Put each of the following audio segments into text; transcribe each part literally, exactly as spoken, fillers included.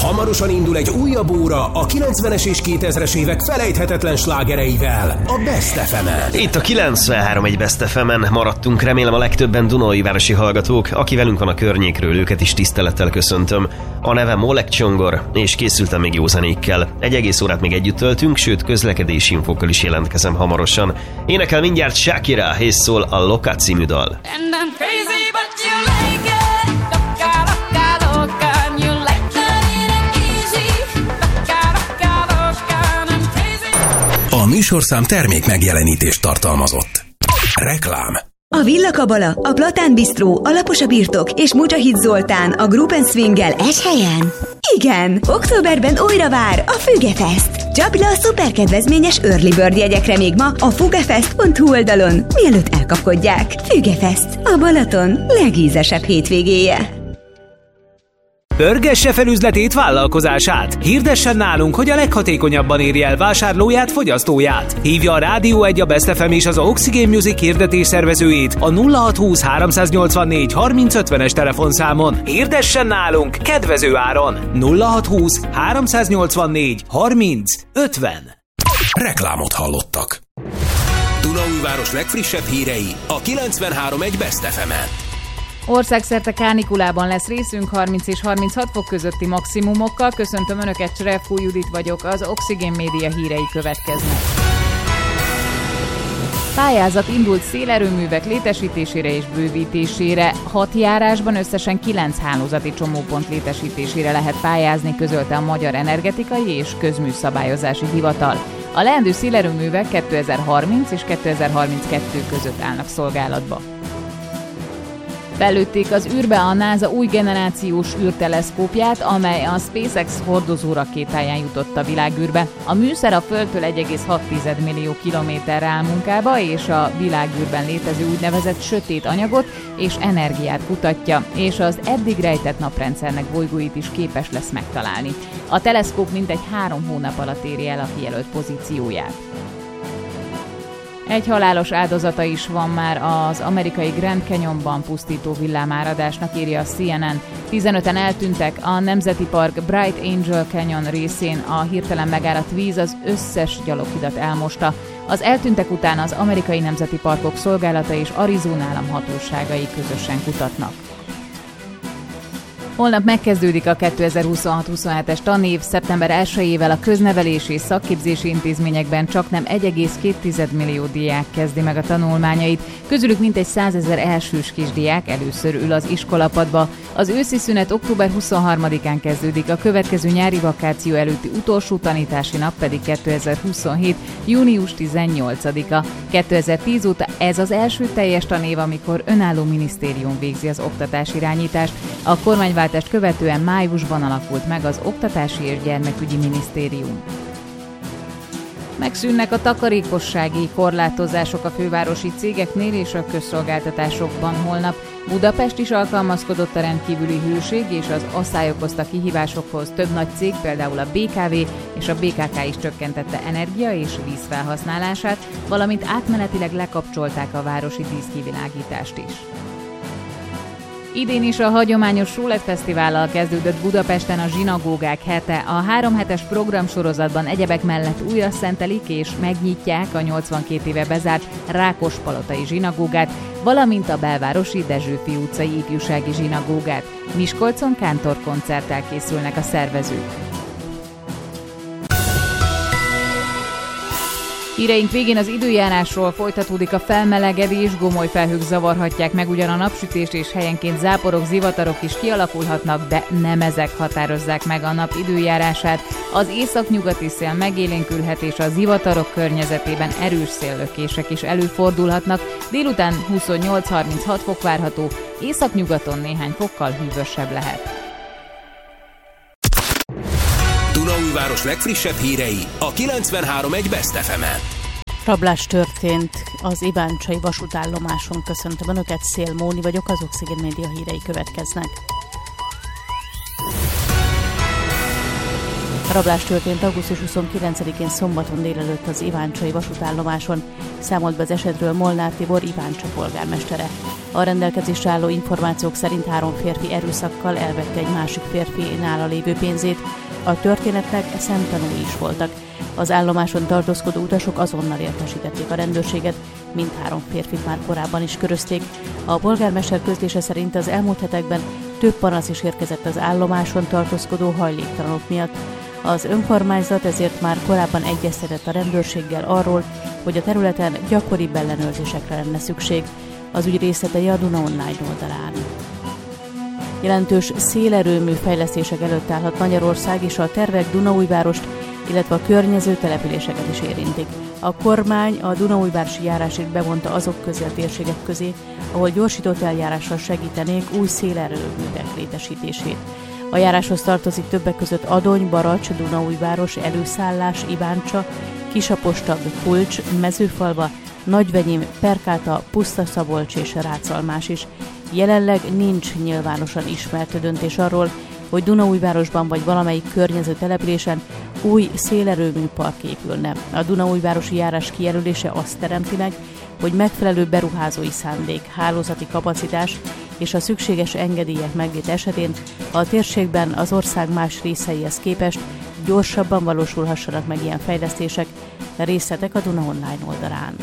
Hamarosan indul egy újabb óra a kilencvenes és kétezres évek felejthetetlen slágereivel, a Best ef emen. Itt a kilencvenhárom egy Best ef emen maradtunk, remélem a legtöbben Dunaújvárosi hallgatók, aki velünk van a környékről, őket is tisztelettel köszöntöm. A nevem Oleg Csongor, és készültem még jó zenékkel. Egy egész órát még együtt töltünk, sőt közlekedési infókkal is jelentkezem hamarosan. Énekel mindjárt Shakira, és szól a Loca című dal. A műsorszám termék megjelenítést tartalmazott. Reklám. A Villa Kabala, a Platán Bistró, a Lapos a Birtok és Mujahid Zoltán a Group and Swinggel Eshelyen? Igen, októberben újra vár a Fügefest. Csapj le a szuperkedvezményes Early Bird jegyekre még ma a fugefest pont hu oldalon, mielőtt elkapkodják. Fügefest, a Balaton legízesebb hétvégéje. Pörgesse fel üzletét, vállalkozását! Hirdessen nálunk, hogy a leghatékonyabban érje el vásárlóját, fogyasztóját. Hívja a Rádió egy, a Best ef em és az Oxygen Music hirdetés szervezőjét a nulla hat húsz háromszáznyolcvannégy harminc ötvenes telefonszámon. Hirdessen nálunk kedvező áron! nulla hat húsz háromszáznyolcvannégy harminc ötven. Reklámot hallottak. Dunaújváros legfrissebb hírei a kilencvenhárom egy Best ef emen. Országszerte kánikulában lesz részünk, harminc és harminchat fok közötti maximumokkal. Köszöntöm Önöket, Cserefú Judit vagyok, az Oxygen Média hírei következnek. Pályázat indult szélerőművek létesítésére és bővítésére. Hat járásban összesen kilenc hálózati csomópont létesítésére lehet pályázni, közölte a Magyar Energetikai és Közműszabályozási Hivatal. A leendő szélerőművek kétezer-harminc és kétezer-harminckettő között állnak szolgálatba. Belőtték az űrbe a NASA új generációs űrteleszkópját, amely a SpaceX hordozó rakétáján jutott a világűrbe. A műszer a Földtől egy egész hat millió kilométerre áll munkába, és a világűrben létező úgynevezett sötét anyagot és energiát kutatja, és az eddig rejtett naprendszernek bolygóit is képes lesz megtalálni. A teleszkóp mintegy három hónap alatt éri el a kijelölt pozícióját. Egy halálos áldozata is van már az amerikai Grand Canyonban pusztító villámáradásnak, írja a cé en en. tizenöten eltűntek a Nemzeti Park Bright Angel Canyon részén, a hirtelen megáradt víz az összes gyaloghidat elmosta. Az eltűntek után az Amerikai Nemzeti Parkok Szolgálata és Arizona állam hatóságai közösen kutatnak. Holnap megkezdődik a kétezer-huszonhat-huszonhetes tanév, szeptember elsejével a köznevelési és szakképzési intézményekben csaknem egy egész két millió diák kezdi meg a tanulmányait, közülük mintegy százezer elsős kisdiák először ül az iskolapadba. Az őszi szünet október huszonharmadikán kezdődik, a következő nyári vakáció előtti utolsó tanítási nap pedig kétezer-huszonhét. június tizennyolcadika. kétezer-tíz óta ez az első teljes tanév, amikor önálló minisztérium végzi az oktatásirányítást. A kormányváltást követően májusban alakult meg az Oktatási és Gyermekügyi Minisztérium. Megszűnnek a takarékossági korlátozások a fővárosi cégeknél és a közszolgáltatásokban holnap. Budapest is alkalmazkodott a rendkívüli hőség és az asszály okozta kihívásokhoz. Több nagy cég, például a bé ká vé és a bé ká ká is csökkentette energia és vízfelhasználását, valamint átmenetileg lekapcsolták a városi díszkivilágítást is. Idén is a hagyományos Rólett Fesztivállal kezdődött Budapesten a Zsinagógák hete. A három hetes programsorozatban egyebek mellett újra szentelik és megnyitják a nyolcvankét éve bezárt Rákospalotai zsinagógát, valamint a belvárosi Dezsőfi utcai ifjúsági zsinagógát. Miskolcon kántorkoncerttel készülnek a szervezők. Híreink végén az időjárásról. Folytatódik a felmelegedés, gomoly felhők zavarhatják meg ugyan a napsütést, és helyenként záporok, zivatarok is kialakulhatnak, de nem ezek határozzák meg a nap időjárását. Az északnyugati szél megélénkülhet, és a zivatarok környezetében erős széllökések is előfordulhatnak. Délután huszonnyolc-harminchat fok várható, északnyugaton néhány fokkal hűvösebb lehet. Dunaújváros legfrissebb hírei a kilencvenhárom egy Best ef emen. Rablás történt az Iváncsai vasútállomáson. Köszöntöm Önöket, Szél Móni vagyok, az Oxygen Média hírei következnek. A rablás történt augusztus huszonkilencedikén szombaton délelőtt az iváncsai vasútállomáson. Számolt be az esetről Molnár Tibor Iváncsa polgármestere. A rendelkezésre álló információk szerint három férfi erőszakkal elvette egy másik férfi nála lévő pénzét. A történetnek szemtanúi is voltak. Az állomáson tartózkodó utasok azonnal értesítették a rendőrséget, mindhárom férfit már korábban is körözték. A polgármester közlése szerint az elmúlt hetekben több panasz is érkezett az állomáson tartózkodó hajléktalanok miatt. Az önkormányzat ezért már korábban egyeztetett a rendőrséggel arról, hogy a területen gyakoribb ellenőrzésekre lenne szükség. Az ügy részletei a Duna Online oldalán. Jelentős szélerőmű fejlesztések előtt állhat Magyarország, és a tervek Dunaújvárost, illetve a környező településeket is érintik. A kormány a Dunaújvárosi járásig bevonta azok közé a térségek közé, ahol gyorsított eljárással segítenék új szélerőművek létesítését. A járáshoz tartozik többek között Adony, Baracs, Dunaújváros, Előszállás, Iváncsa, Kisapostag, Kulcs, Mezőfalva, Nagyvenyim, Perkáta, Pusztaszabolcs és Rácalmás is. Jelenleg nincs nyilvánosan ismert döntés arról, hogy Dunaújvárosban vagy valamelyik környező településen új szélerőműpark épülne. A Dunaújvárosi járás kijelölése azt teremti meg, hogy megfelelő beruházói szándék, hálózati kapacitás és a szükséges engedélyek meglét esetén a térségben az ország más részeihez képest gyorsabban valósulhassanak meg ilyen fejlesztések. Részletek a Duna Online oldalán.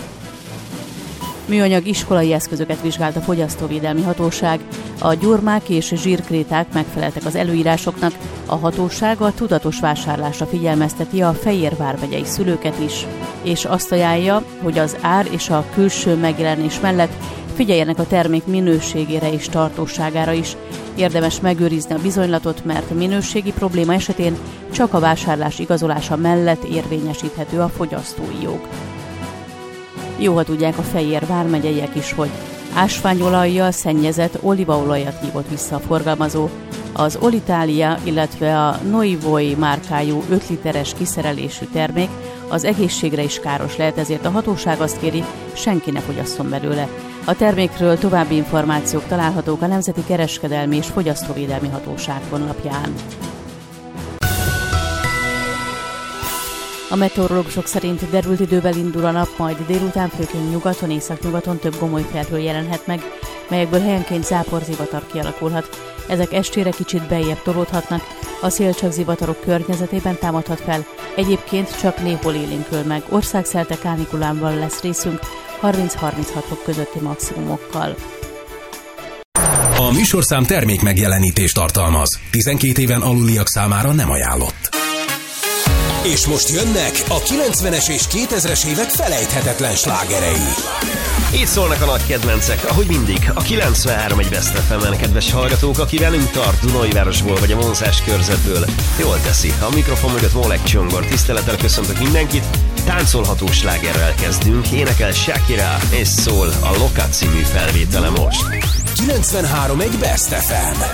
Műanyag iskolai eszközöket vizsgált a Fogyasztóvédelmi Hatóság. A gyurmák és zsírkréták megfeleltek az előírásoknak. A hatóság a tudatos vásárlásra figyelmezteti a Fejér vármegyei szülőket is, és azt ajánlja, hogy az ár és a külső megjelenés mellett figyeljenek a termék minőségére és tartóságára is. Érdemes megőrizni a bizonylatot, mert a minőségi probléma esetén csak a vásárlás igazolása mellett érvényesíthető a fogyasztói jog. Jó, ha tudják a Fejér vármegyeiek is, hogy ásványolajjal szennyezett olívaolajat hívott vissza a forgalmazó. Az Olitalia, illetve a Noivoi márkájú öt literes kiszerelésű termék az egészségre is káros lehet, ezért a hatóság azt kéri, senki ne fogyasszon belőle. A termékről további információk találhatók a Nemzeti Kereskedelmi és Fogyasztóvédelmi Hatóság honlapján. A meteorológusok szerint derült idővel indul a nap, majd délután főként nyugaton, északnyugaton több gomoly felhő jelenhet meg, melyekből helyenként záporzivatar kialakulhat. Ezek estére kicsit beljebb tolódhatnak, a szél csak zivatarok környezetében támadhat fel, egyébként csak néhol élénkül meg. Országszerte kánikulában lesz részünk, harminc-harminchat fok közötti maximumokkal. A műsorszám termék megjelenítést tartalmaz. tizenkét éven aluliak számára nem ajánlott. És most jönnek a kilencvenes és kétezres évek felejthetetlen slágerei. Így szólnak a nagy kedvencek, ahogy mindig, a kilencvenhárom egy Best ef emen, kedves hallgatók, aki velünk tart Dunaújvárosból vagy a vonzás körzetből. Jól teszi, a mikrofon mögött Molek Csongor, tisztelettel köszöntök mindenkit, táncolható slágerrel kezdünk, énekel Shakira és szól a Loka című felvétele most. kilencvenhárom egy Best ef em.